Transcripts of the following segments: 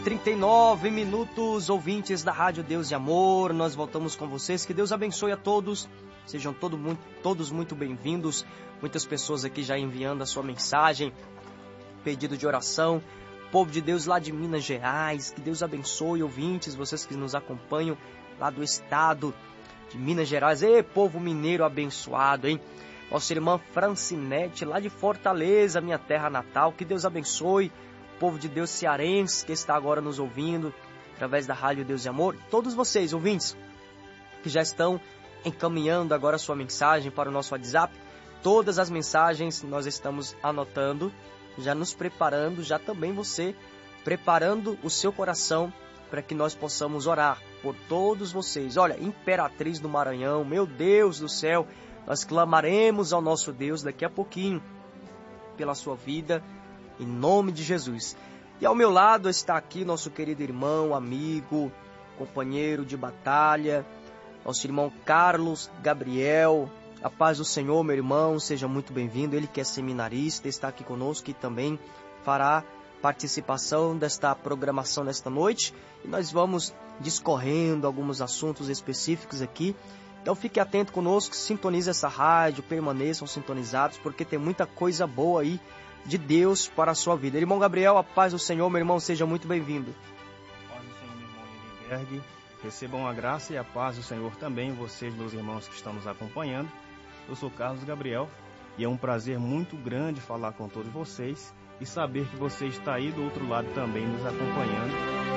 39 minutos, ouvintes da Rádio Deus e Amor. Nós voltamos com vocês. Que Deus abençoe a todos. Sejam todos muito bem-vindos. Muitas pessoas aqui já enviando a sua mensagem, pedido de oração. Povo de Deus lá de Minas Gerais, que Deus abençoe, ouvintes, vocês que nos acompanham lá do estado de Minas Gerais. Ei, povo mineiro abençoado, hein? Nossa irmã Francinete, lá de Fortaleza, minha terra natal. Que Deus abençoe. Povo de Deus cearense, que está agora nos ouvindo através da Rádio Deus e Amor. Todos vocês, ouvintes, que já estão encaminhando agora a sua mensagem para o nosso WhatsApp. Todas as mensagens nós estamos anotando, já nos preparando, já também você preparando o seu coração para que nós possamos orar por todos vocês. Olha, Imperatriz do Maranhão, meu Deus do céu, nós clamaremos ao nosso Deus daqui a pouquinho pela sua vida, em nome de Jesus. E ao meu lado está aqui nosso querido irmão, amigo, companheiro de batalha, nosso irmão Carlos Gabriel. A paz do Senhor, meu irmão, seja muito bem-vindo. Ele que é seminarista, está aqui conosco e também fará participação desta programação nesta noite. E nós vamos discorrendo alguns assuntos específicos aqui. Então fique atento conosco, sintonize essa rádio, permaneçam sintonizados, porque tem muita coisa boa aí de Deus para a sua vida. Irmão Gabriel, a paz do Senhor, meu irmão, seja muito bem-vindo. A paz do Senhor, meu irmão Lindenberg. Recebam a graça e a paz do Senhor também, vocês, meus irmãos que estão nos acompanhando. Eu sou Carlos Gabriel e é um prazer muito grande falar com todos vocês e saber que você está aí do outro lado também nos acompanhando.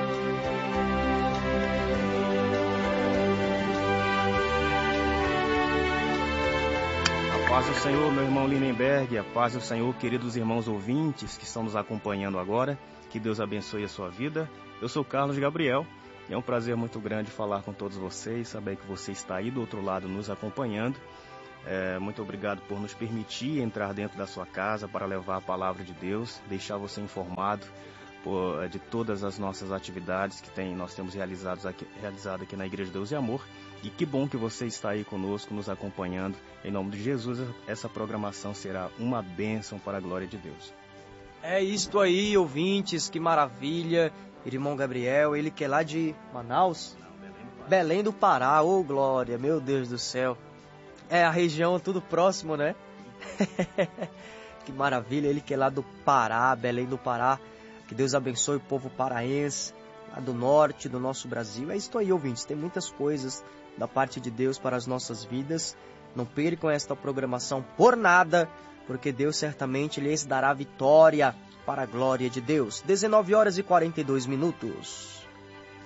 A paz do Senhor, meu irmão Lindenberg, a paz do Senhor, queridos irmãos ouvintes que estão nos acompanhando agora. Que Deus abençoe a sua vida. Eu sou Carlos Gabriel e é um prazer muito grande falar com todos vocês, saber que você está aí do outro lado nos acompanhando. Muito obrigado por nos permitir entrar dentro da sua casa para levar a palavra de Deus, deixar você informado de todas as nossas atividades que nós temos realizado aqui na Igreja Deus e Amor. E que bom que você está aí conosco, nos acompanhando. Em nome de Jesus, essa programação será uma bênção para a glória de Deus. É isto aí, ouvintes, que maravilha. Irmão Gabriel, ele que é lá de Manaus? Não, Belém do Pará. Ô, glória, meu Deus do céu. É, a região tudo próximo, né? Que maravilha, ele que é lá do Pará, Belém do Pará. Que Deus abençoe o povo paraense, lá do norte do nosso Brasil. É isso aí, ouvintes, tem muitas coisas da parte de Deus para as nossas vidas. Não percam esta programação por nada, porque Deus certamente lhes dará vitória para a glória de Deus. 19 horas e 42 minutos.